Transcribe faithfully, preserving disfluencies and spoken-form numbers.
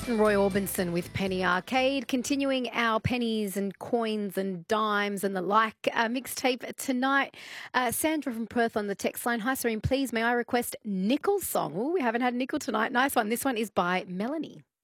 Roy Orbison with Penny Arcade, continuing our pennies and coins and dimes and the like uh, mixtape tonight. Uh, Sandra from Perth on the text line. Hi, Serene, please may I request Nickel's song? Oh, we haven't had Nickel tonight. Nice one. This one is by Melanie.